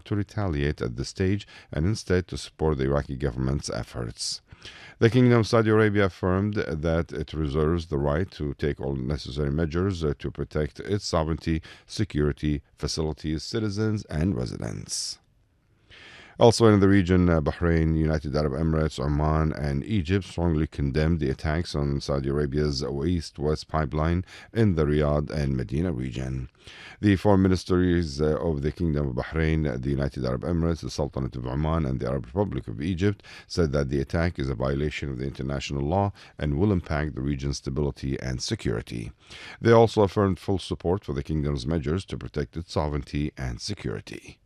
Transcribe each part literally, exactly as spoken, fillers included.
not to retaliate at this stage and instead to support the Iraqi government's efforts. The Kingdom of Saudi Arabia affirmed that it reserves the right to take all necessary measures uh, to protect its sovereignty, security, facilities, citizens, and residents. Also in the region, uh, Bahrain, United Arab Emirates, Oman, and Egypt strongly condemned the attacks on Saudi Arabia's East-West pipeline in the Riyadh and Medina region. The foreign ministries uh, of the Kingdom of Bahrain, the United Arab Emirates, the Sultanate of Oman, and the Arab Republic of Egypt said that the attack is a violation of the international law and will impact the region's stability and security. They also affirmed full support for the Kingdom's measures to protect its sovereignty and security.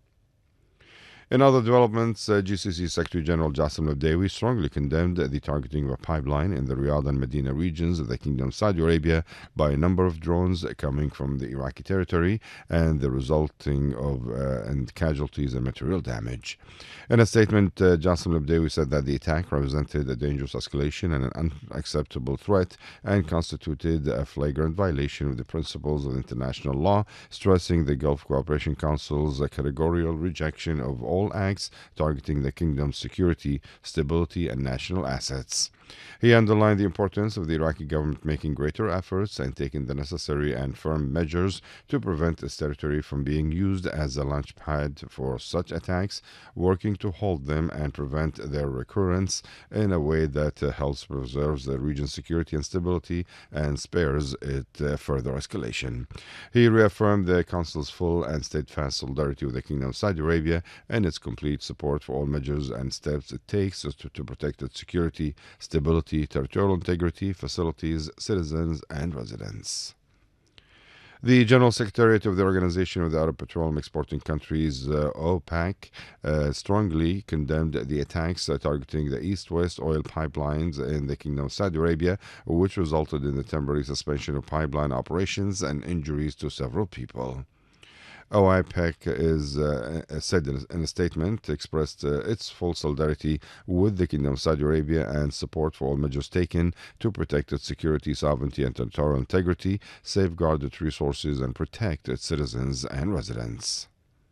In other developments, uh, G C C Secretary General Jassim Al-Dawi strongly condemned the targeting of a pipeline in the Riyadh and Medina regions of the Kingdom of Saudi Arabia by a number of drones coming from the Iraqi territory and the resulting of uh, and casualties and material damage. In a statement, uh, Jassim Al-Dawi said that the attack represented a dangerous escalation and an unacceptable threat and constituted a flagrant violation of the principles of international law, stressing the Gulf Cooperation Council's categorical rejection of all All acts targeting the kingdom's security, stability, and national assets. He underlined the importance of the Iraqi government making greater efforts and taking the necessary and firm measures to prevent its territory from being used as a launchpad for such attacks, working to hold them and prevent their recurrence in a way that uh, helps preserve the region's security and stability and spares it uh, further escalation. He reaffirmed the Council's full and steadfast solidarity with the Kingdom of Saudi Arabia and its complete support for all measures and steps it takes to, to protect its security, stability, territorial integrity, facilities, citizens, and residents. The General Secretariat of the Organization of the Arab Petroleum Exporting Countries, uh, OPEC, uh, strongly condemned the attacks uh, targeting the East-West oil pipelines in the Kingdom of Saudi Arabia, which resulted in the temporary suspension of pipeline operations and injuries to several people. OPEC is uh, said in a statement expressed uh, its full solidarity with the Kingdom of Saudi Arabia and support for all measures taken to protect its security, sovereignty, and territorial integrity, safeguard its resources, and protect its citizens and residents.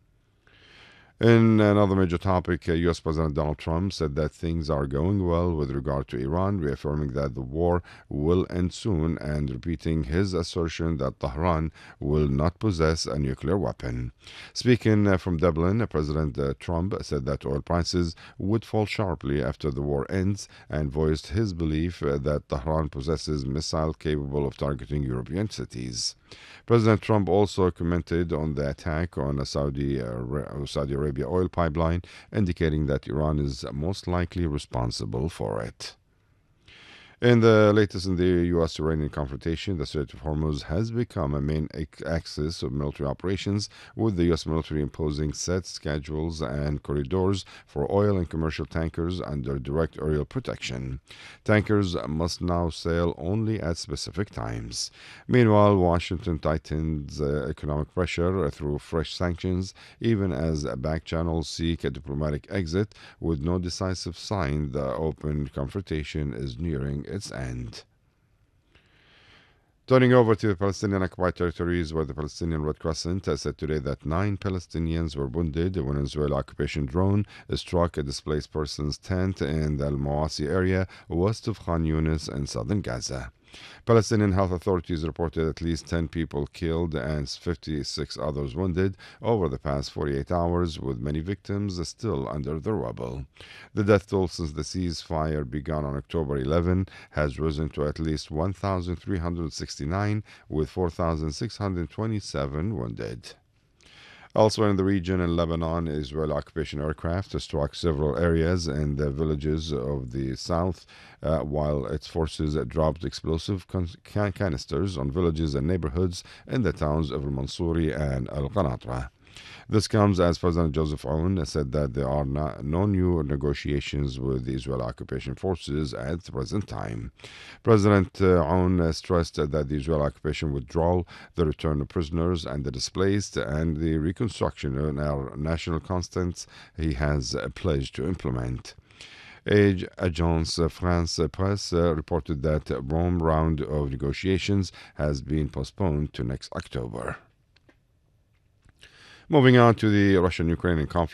In another major topic, uh, U S President Donald Trump said that things are going well with regard to Iran, reaffirming that the war will end soon and repeating his assertion that Tehran will not possess a nuclear weapon. Speaking uh, from Dublin, uh, President uh, Trump said that oil prices would fall sharply after the war ends and voiced his belief uh, that Tehran possesses missiles capable of targeting European cities. President Trump also commented on the attack on a Saudi, uh, Saudi Arabia oil pipeline, indicating that Iran is most likely responsible for it. In the latest in the U S-Iranian confrontation, the Strait of Hormuz has become a main axis of military operations, with the U S military imposing set schedules and corridors for oil and commercial tankers under direct aerial protection. Tankers must now sail only at specific times. Meanwhile, Washington tightens uh, economic pressure through fresh sanctions, even as back channels seek a diplomatic exit, with no decisive sign the open confrontation is nearing its end. Turning over to the Palestinian occupied territories, where the Palestinian Red Crescent has said today that nine Palestinians were wounded when an Israeli occupation drone struck a displaced person's tent in the Al Mawasi area west of Khan Yunis in southern Gaza. Palestinian health authorities reported at least ten people killed and fifty-six others wounded over the past forty-eight hours, with many victims still under the rubble. The death toll since the ceasefire began on October eleventh has risen to at least one thousand three hundred sixty-nine, with four thousand six hundred twenty-seven wounded. Elsewhere in the region, in Lebanon, Israeli occupation aircraft struck several areas in the villages of the south, uh, while its forces dropped explosive can- canisters on villages and neighborhoods in the towns of Al-Mansouri and Al-Qanatra. This comes as President Joseph Aoun said that there are not, no new negotiations with the Israeli occupation forces at the present time. President uh, Aoun stressed that the Israeli occupation withdrawal, the return of prisoners and the displaced, and the reconstruction of our national constants he has pledged to implement. Agence France Presse uh, reported that Rome round of negotiations has been postponed to next October. Moving on to the Russian-Ukrainian conflict.